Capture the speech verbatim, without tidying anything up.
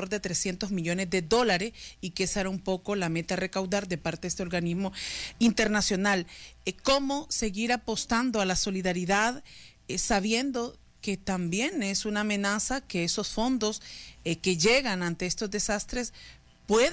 alrededor de trescientos millones de dólares y que esa era un poco la meta a recaudar de parte de este organismo internacional. Eh, ¿Cómo seguir apostando a la solidaridad eh, sabiendo que también es una amenaza que esos fondos eh, que llegan ante estos desastres pueden